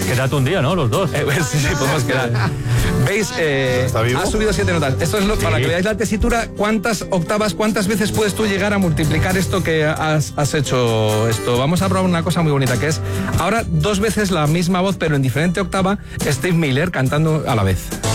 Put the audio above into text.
Quédate un día, ¿no? Los dos. Sí, podemos quedar. ¿Veis? Ha subido 7 notas. Esto es para que veáis la tesitura. ¿Cuántas veces puedes tú llegar a multiplicar esto que has hecho esto? Vamos a probar una cosa muy bonita, que es ahora 2 veces la misma voz, pero en diferente octava, Steve Miller cantando a la vez.